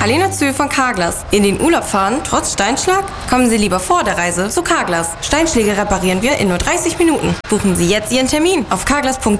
Kalina Zü von Carglass. In den Urlaub fahren, trotz Steinschlag? Kommen Sie lieber vor der Reise zu Carglass. Steinschläge reparieren wir in nur 30 Minuten. Buchen Sie jetzt Ihren Termin auf carglass.de.